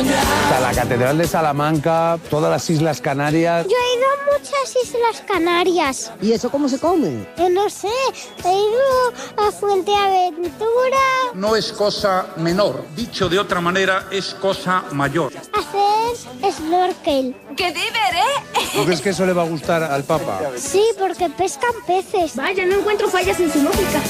Está la Catedral de Salamanca, todas las Islas Canarias. Yo he ido a muchas Islas Canarias. ¿Y eso cómo se come? No sé, he ido a Fuenteaventura. No es cosa menor, dicho de otra manera, es cosa mayor. Hacer snorkel. ¡Qué diver, eh! ¿Tú crees que eso le va a gustar al Papa? Sí, porque pescan peces. Vaya, no encuentro fallas en su lógica.